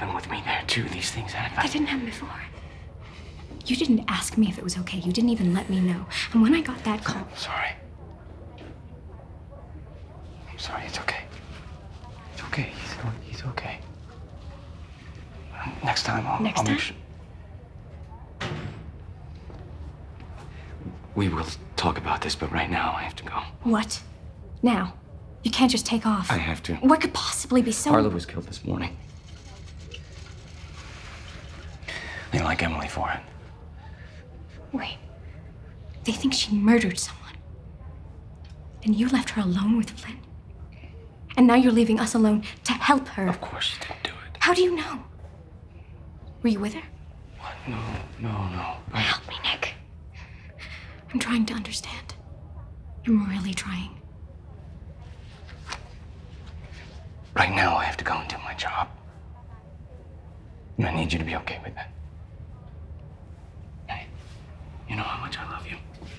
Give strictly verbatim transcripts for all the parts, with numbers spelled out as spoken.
happen with me there, too. These things happen. That didn't happen before. You didn't ask me if it was okay. You didn't even let me know. And when I got that call... I'm sorry. I'm sorry. It's okay. It's okay. He's, he's okay. Next time, I'll, Next I'll time? make sure... We will talk about this, but right now I have to go. What? Now? You can't just take off. I have to. What could possibly be so... Harlow was killed this morning. They like Emily for it. Wait. They think she murdered someone. And you left her alone with Flynn? And now you're leaving us alone to help her. Of course she didn't do it. How do you know? Were you with her? What? No, no, no. I... Help me, Nick. I'm trying to understand. I'm really trying. Right now, I have to go and do my job. And I need you to be okay with that. Hey, you know how much I love you.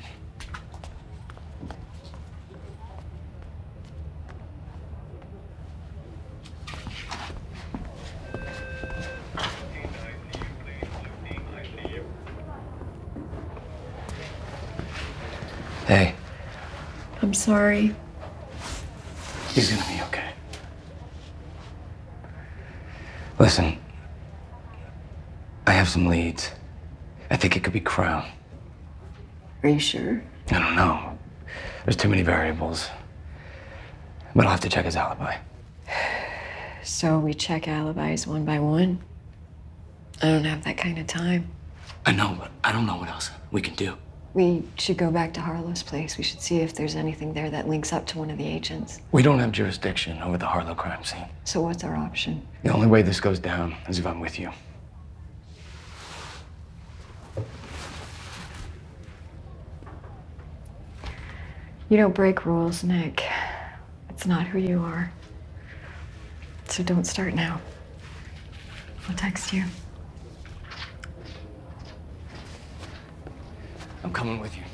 Hey. I'm sorry. He's gonna be okay. Listen, I have some leads. I think it could be Crown. Are you sure? I don't know. There's too many variables. But I'll have to check his alibi. So we check alibis one by one? I don't have that kind of time. I know, but I don't know what else we can do. We should go back to Harlow's place. We should see if there's anything there that links up to one of the agents. We don't have jurisdiction over the Harlow crime scene. So what's our option? The only way this goes down is if I'm with you. You don't break rules, Nick. It's not who you are. So don't start now. I'll text you. I'm coming with you.